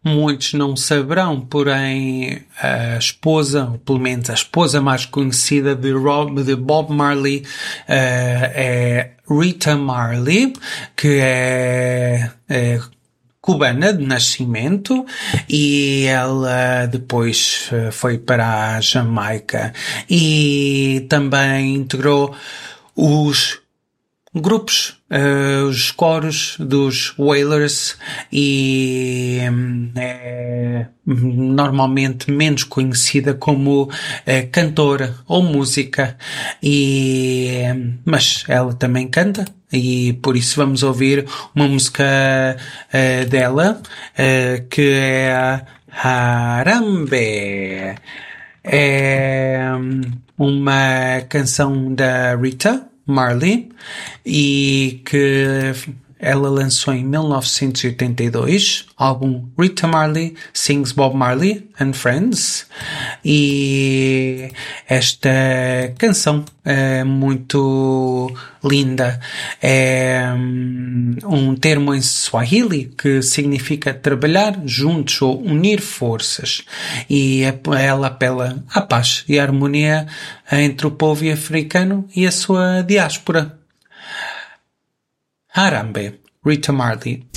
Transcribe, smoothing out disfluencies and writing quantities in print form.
muitos não saberão, porém a esposa, ou pelo menos a esposa mais conhecida de Bob Marley, é Rita Marley, que é cubana de nascimento, e ela depois foi para a Jamaica e também integrou os grupos, os coros dos Wailers, e é normalmente menos conhecida como cantora ou música, mas ela também canta, e por isso vamos ouvir uma música dela, que é a Harambe. É uma canção da Rita Marley e que ela lançou em 1982, álbum Rita Marley Sings Bob Marley and Friends, e esta canção é muito linda. É um termo em Swahili que significa trabalhar juntos ou unir forças, e ela apela à paz e à harmonia entre o povo africano e a sua diáspora. Harambe, Rita Marley.